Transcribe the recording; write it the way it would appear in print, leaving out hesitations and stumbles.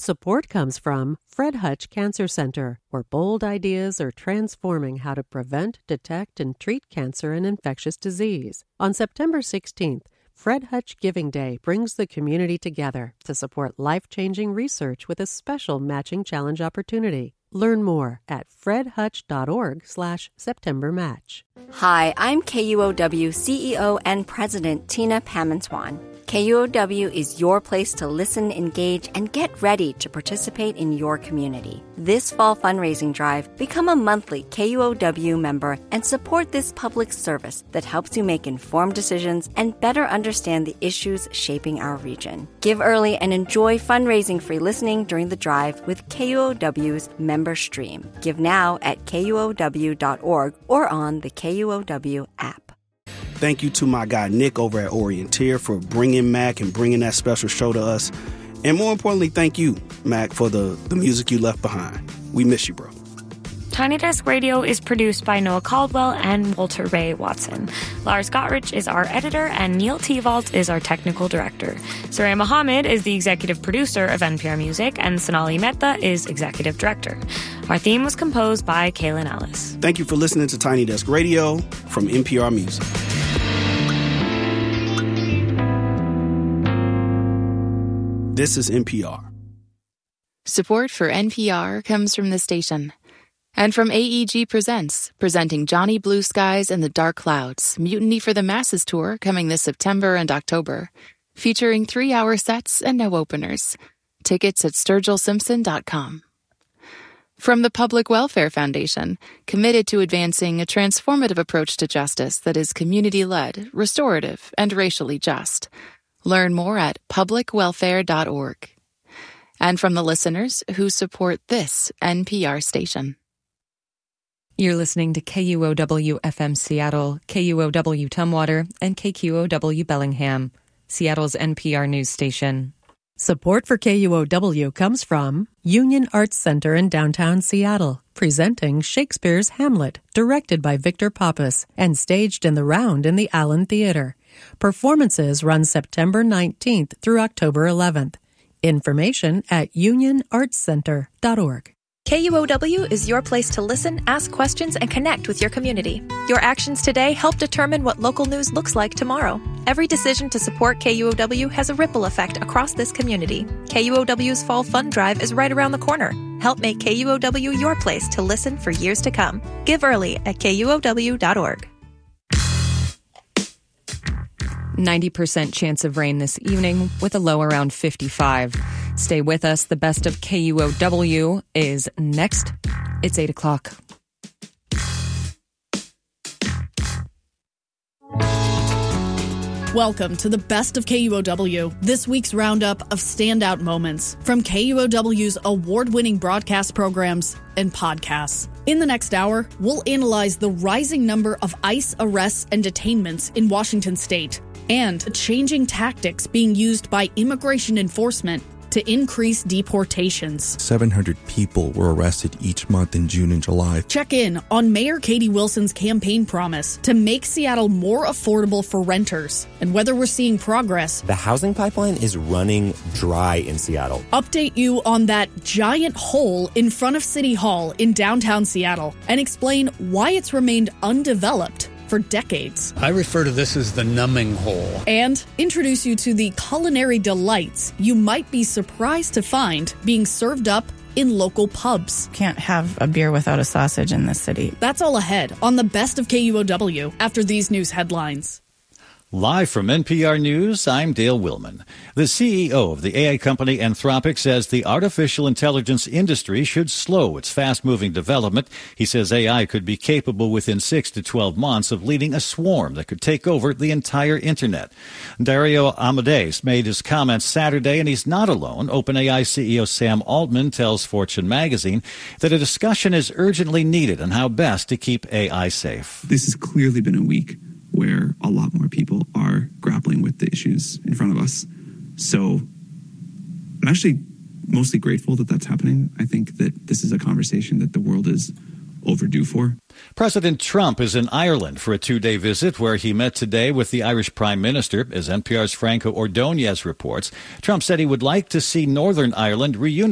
Support comes from Fred Hutch Cancer Center, where bold ideas are transforming how to prevent, detect, and treat cancer and infectious disease. On September 16th, Fred Hutch Giving Day brings the community together to support life-changing research with a special matching challenge opportunity. Learn more at fredhutch.org/SeptemberMatch. Hi, I'm KUOW CEO and President Tina Pamenswan. KUOW is your place to listen, engage, and get ready to participate in your community. This fall fundraising drive, become a monthly KUOW member and support this public service that helps you make informed decisions and better understand the issues shaping our region. Give early and enjoy fundraising free listening during the drive with KUOW's member stream. Give now at KUOW.org or on the KUOW app. Thank you to my guy Nick over at Orienteer for bringing Mac and bringing that special show to us. And more importantly, thank you, Mac, for the music you left behind. We miss you, bro. Tiny Desk Radio is produced by Noah Caldwell and Walter Ray Watson. Lars Gottrich is our editor, and Neil Tevault is our technical director. Suraya Mohammed is the executive producer of NPR Music, and Sonali Mehta is executive director. Our theme was composed by Kaylin Ellis. Thank you for listening to Tiny Desk Radio from NPR Music. This is NPR. Support for NPR comes from the station. And from AEG Presents, presenting Johnny Blue Skies and the Dark Clouds, Mutiny for the Masses tour coming this September and October, featuring 3-hour sets and no openers. Tickets at sturgillsimpson.com. From the Public Welfare Foundation, committed to advancing a transformative approach to justice that is community-led, restorative, and racially just. Learn more at publicwelfare.org. And from the listeners who support this NPR station. You're listening to KUOW-FM Seattle, KUOW Tumwater, and KQOW Bellingham, Seattle's NPR news station. Support for KUOW comes from Union Arts Center in downtown Seattle, presenting Shakespeare's Hamlet, directed by Victor Pappas and staged in the Round in the Allen Theater. Performances run September 19th through October 11th. Information at unionartscenter.org. KUOW is your place to listen, ask questions, and connect with your community. Your actions today help determine what local news looks like tomorrow. Every decision to support KUOW has a ripple effect across this community. KUOW's Fall Fund Drive is right around the corner. Help make KUOW your place to listen for years to come. Give early at KUOW.org. 90% chance of rain this evening with a low around 55. Stay with us. The best of KUOW is next. It's 8 o'clock. Welcome to the best of KUOW, this week's roundup of standout moments from KUOW's award-winning broadcast programs and podcasts. In the next hour, we'll analyze the rising number of ICE arrests and detainments in Washington state and changing tactics being used by immigration enforcement to increase deportations. 700 people were arrested each month in June and July. Check in on Mayor Katie Wilson's campaign promise to make Seattle more affordable for renters and whether we're seeing progress. The housing pipeline is running dry in Seattle. Update you on that giant hole in front of City Hall in downtown Seattle and explain why it's remained undeveloped for decades. I refer to this as the numbing hole. And introduce you to the culinary delights you might be surprised to find being served up in local pubs. Can't have a beer without a sausage in this city. That's all ahead on the best of KUOW after these news headlines. Live from NPR News, I'm Dale Willman. The CEO of the AI company Anthropic says the artificial intelligence industry should slow its fast-moving development. He says AI could be capable within 6 to 12 months of leading a swarm that could take over the entire Internet. Dario Amodei made his comments Saturday, and he's not alone. OpenAI CEO Sam Altman tells Fortune magazine that a discussion is urgently needed on how best to keep AI safe. This has clearly been a week where a lot more people are grappling with the issues in front of us. So I'm actually mostly grateful that that's happening. I think that this is a conversation that the world is overdue for. President Trump is in Ireland for a 2-day visit where he met today with the Irish Prime Minister. As NPR's Franco Ordonez reports, Trump said he would like to see Northern Ireland reunited